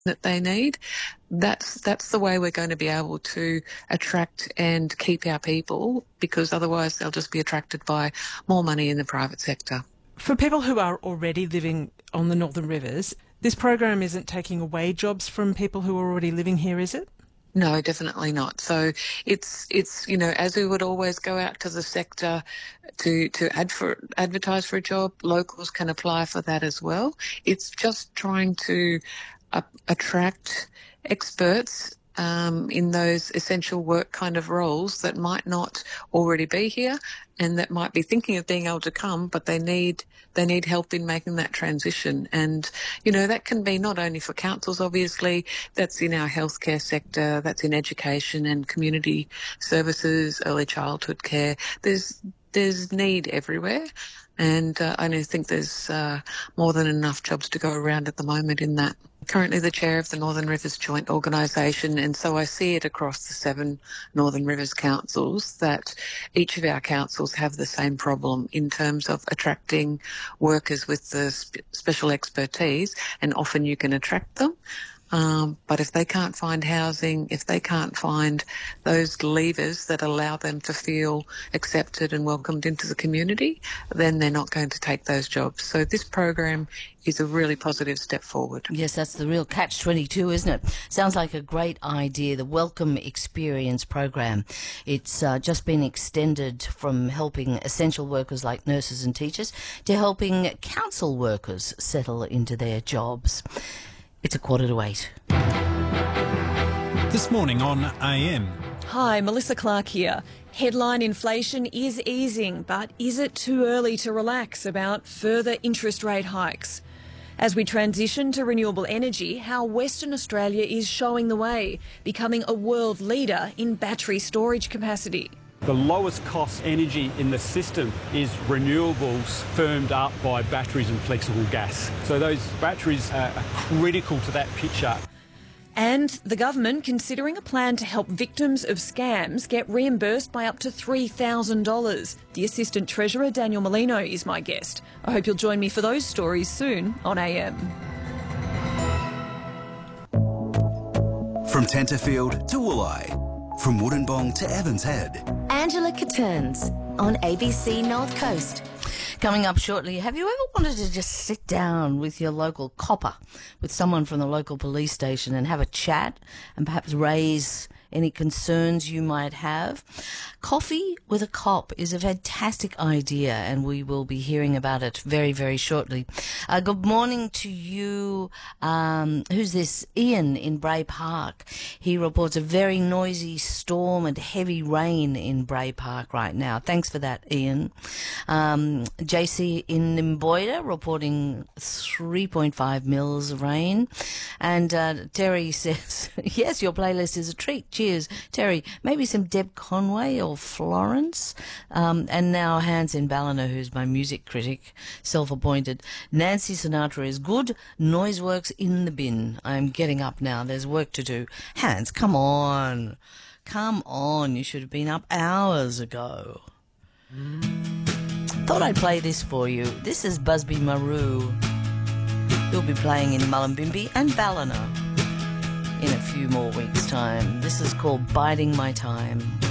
that they need. That's the way we're going to be able to attract and keep our people, because otherwise they'll just be attracted by more money in the private sector. For people who are already living on the Northern Rivers, this program isn't taking away jobs from people who are already living here, is it? No, definitely not. So it's as we would always go out to the sector to advertise for a job, locals can apply for that as well. It's just trying to attract experts in those essential work kind of roles that might not already be here and that might be thinking of being able to come, but they need help in making that transition. And, that can be not only for councils, obviously, that's in our healthcare sector, that's in education and community services, early childhood care. There's need everywhere. And I think there's more than enough jobs to go around at the moment in that. Currently the chair of the Northern Rivers Joint Organisation, and so I see it across the 7 Northern Rivers councils that each of our councils have the same problem in terms of attracting workers with the special expertise, and often you can attract them. But if they can't find housing, if they can't find those levers that allow them to feel accepted and welcomed into the community, then they're not going to take those jobs. So this program is a really positive step forward. Yes, that's the real catch-22, isn't it? Sounds like a great idea, the Welcome Experience program. It's just been extended from helping essential workers like nurses and teachers to helping council workers settle into their jobs. It's 7:45. This morning on AM. Hi, Melissa Clark here. Headline inflation is easing, but is it too early to relax about further interest rate hikes? As we transition to renewable energy, how Western Australia is showing the way, becoming a world leader in battery storage capacity. The lowest cost energy in the system is renewables firmed up by batteries and flexible gas. So those batteries are critical to that picture. And the government considering a plan to help victims of scams get reimbursed by up to $3,000. The Assistant Treasurer, Daniel Molino, is my guest. I hope you'll join me for those stories soon on AM. From Tenterfield to Wooleye. From Wollongong to Evans Head. Angela Catterns on ABC North Coast. Coming up shortly, have you ever wanted to just sit down with your local copper, with someone from the local police station and have a chat and perhaps raise any concerns you might have? Coffee with a cop is a fantastic idea, and we will be hearing about it very, very shortly. Good morning to you. Who's this? Ian in Bray Park. He reports a very noisy storm and heavy rain in Bray Park right now. Thanks for that, Ian. JC in Nimboida reporting 3.5 mils of rain. And Terry says, yes, your playlist is a treat. Cheers, Terry. Maybe some Deb Conway or Florence. And now Hans in Ballina, who's my music critic, self-appointed. Nancy Sinatra is good. Noiseworks in the bin. I'm getting up now. There's work to do. Hans, come on. Come on. You should have been up hours ago. Thought I'd play this for you. This is Busby Marou. He'll be playing in Mullumbimby and Ballina in a few more weeks' time. This is called Biding My Time.